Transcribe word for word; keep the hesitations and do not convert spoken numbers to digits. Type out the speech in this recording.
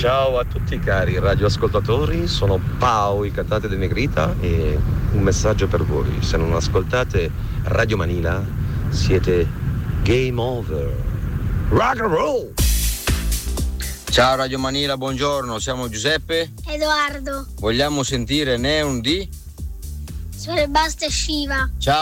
Ciao a tutti cari radioascoltatori, sono Pau, il cantante di Negrita, e un messaggio per voi: se non ascoltate Radio Manila siete game over. Rock and roll! Ciao Radio Manila, buongiorno, siamo Giuseppe, Edoardo, vogliamo sentire Neon di? Sulle Basta e Shiva. Ciao.